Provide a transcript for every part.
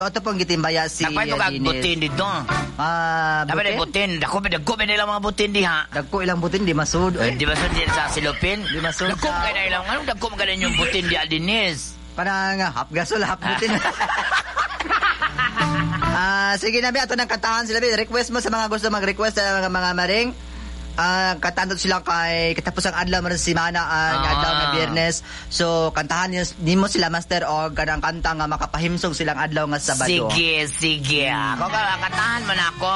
Ito pong gitimbaya si Nagpay ko kag butin dito. Dapat butin. Dako ba nila mga butin diha? Dagko ilang butin di masud. Di masud din sa silupin. Di masud. Dako kay na ilang anong dako magaling yung butin di Aldinis. Parang half gasol, half butin. Sige na ba, ato ng kantahan sila ba. Request mo sa mga gusto mag-request sa mga maring. Kantahan sila kay katapos ang adlaw man si Mana ang adlaw na Biyernes. So kantahan nimo sila master o kanang kanta nga makapahimsog silang adlaw nga Sabado. Sige. Ako kantahan man ako.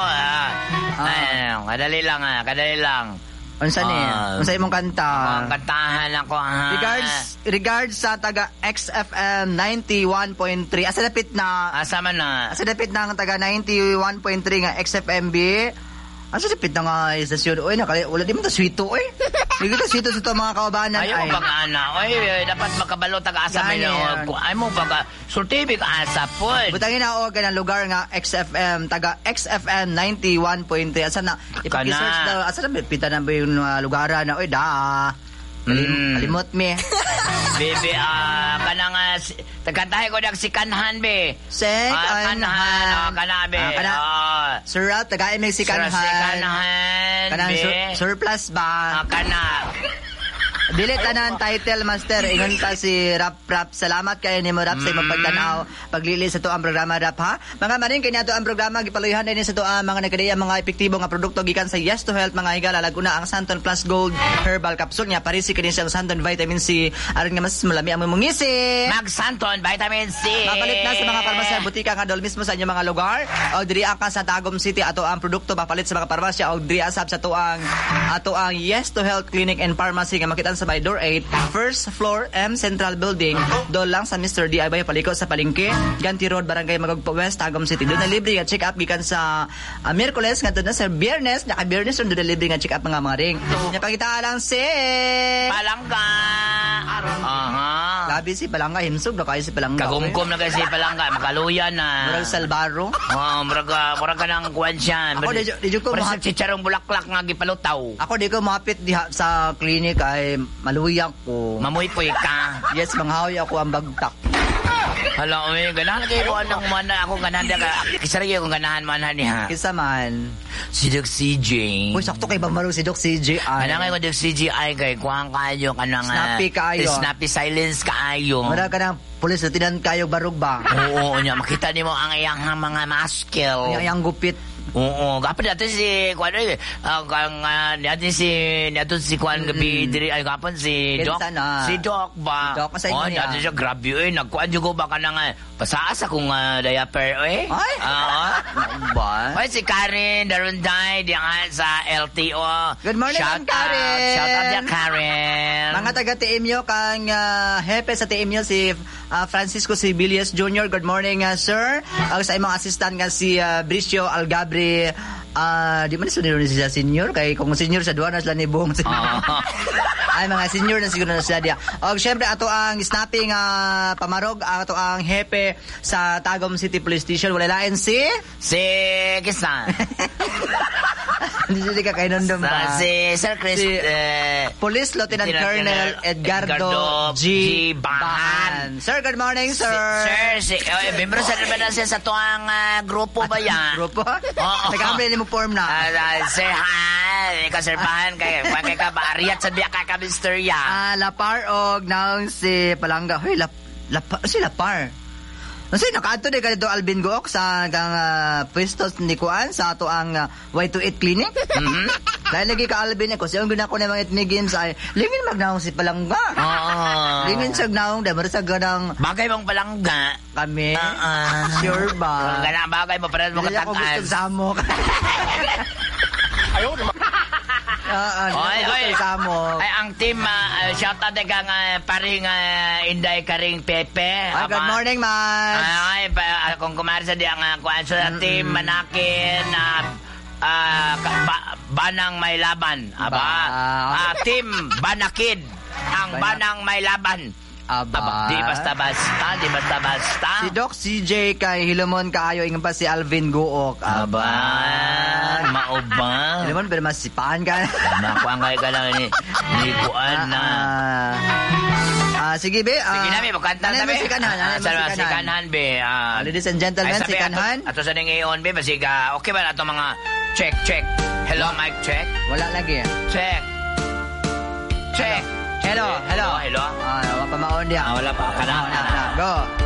Kadali lang. Unsa ni? Unsa imong kanta? Ang kantahan ako. Regards sa taga XFM 91.3. Asa dapit na? Asa man na? Asa dapit na ang taga 91.3 nga XFMB? Asa dapit na nga istasyon? Oy, wala di mo ta sweeto oy. Di kita sweeto sa mga kaubanan ay. Ayaw pag ana. Oy, dapat makabalo taga asa man. Ay mo pag sultibi ka asa pod. Butangin na og kanang lugar nga XFM taga XFM 91.3. Asa na ipa-search daw. Asa na pita na ba yung lugaran na oy da. Kalimot me. Bebe, kanang tagantahe ko dag si Kanhan be. Kanhan, kanabe. Surat tagay may si Kanhan. Kanang surplus ba? Kana. Dili tanan title master ingon ta si Rap. Salamat kay nimo Rap sa imong pagtanaw paglili sa tuang programa Rap ha. Mga maring kay nato ang programa gipaluyhan din sa tuang mga nagkadiya mga epektibo nga produkto gikan sa Yes to Health mga higala laguna ang Santon Plus Gold Herbal Capsule nya parisi kini siyang Santon Vitamin C aron nga mas malami ang imong ngisi. Mag Santon Vitamin C. Mapalit na sa mga parmasya butika nga dol mismo sa inyong mga lugar o diri ka sa Tagum City ato ang produkto mapalit sa mga parmasya o diri asab sa tuang ato ang Yes to Health Clinic and Pharmacy nga makita sa by door 8, first floor M Central Building. Doon lang sa Mr. DIY paliko sa Palengke, Ganti Road, Barangay Magagpo West, Tagum City. Doon na libre nga check up gikan sa Miyerkules ngadto na sa Biyernes, naka-Biyernes doon na libre nga check up mga ring. Nya pakita lang si Palangga. Labi si Palangga himsog na kay si Palangga. Kagumkom na kay si Palangga, makaluyan na. Murag Salbaro. Murag kanang kuwan siya. Ako di ko mahapit chicharong bulaklak nga gipalutaw. Ako di ko mahapit diha sa klinik ay maluyak ko. Mamuy-puy ka. Yes, manghawi ako ang bagtak. Hala, oy, ganahan kayo ko anong mana ako ganahan ka. Kisaraya kung ganahan man niya. Kisa man. Si Doc CJ. Uy, sakto kay Bamaro si Doc CJ. Kanang ko Doc CJ ay kay kuhang kayo kanang snappy kayo. Snappy silence kayo. Mara kanang pulis tinan kayo barug ba? Oo, nya makita nimo ang iyang mga muscle. Ang iyang gupit. Oo, kapag natin si Kwan natin si Kwan gabi diri ay kapon si Doc. Si Doc ba? Si Doc sa inyo niya. Natin siya grabe nagkuan jud ko ba kanang pasaas akong diaper Ay, ba? Ay si Karen Darunday diyan sa LTO. Good morning Karen. Shout out ya Karen. Mga taga TMU kang hepe sa TMU si Francisco Sibilias Jr. Good morning sir. Sa imong assistant nga si Bricio Algabre. Di man sunod ni siya senior kay kung senior sa duwa na sila ni Bong. Ay mga senior na siguro na sila dia. Og syempre ato ang snapping pamarog ato ang hepe sa Tagum City Police Station wala lain si Kisa. Hindi ka kay nondom ba? Si Sir Chris Police Lieutenant Colonel Edgardo G. Bahan. Sir, good morning, sir. Sir, membro sa naman siya sa tuang grupo ba yan? Grupo? Nag-ambil mo form na. Sir, hi. Ikaw, Sir Bahan. Kaya ka ba? Ariat sa biya ka Mr. Ya. Lapar og naong si Palangga. Hoy, si Lapar. Kasi nakaadto di kadto Alvin Gook sa kang pwestos ni Kuan sa ato ang Y28 clinic. Dahil lagi ka Alvin ko, siya gina ko na mga itmigin sa lingin magnaong si Palangga. Lingin siya naong dahil sa ganang bagay mong Palangga kami. Sure ba? Ganang bagay mo para mo katakas. Ako gusto sa mo. Ayaw naman. Ay, ang team, shout out kang paring Inday Karing Pepe. Good morning, man. Ay, kung kumari sa diyang kuwan sa team Manakin, Banang May Laban. Team Banakid, ang Banang May Laban. Di basta-basta. Si Doc CJ kay Hilomon kaayo ingon pa si Alvin Guok. Mauba. Hilomon pero masipaan ka. Makuan kay ka lang ni kuan na. Sige, be. Sige na, be. Magkanta na, be. Sikanhan, be. Ladies and gentlemen, sikanhan. Ato sa ning iyon, be. Basiga, okay ba na ito mga check. Hello, mic check. Wala lagi. Check. Hello. Hello. Wala pa maon diya. Wala pa. Kana. Go.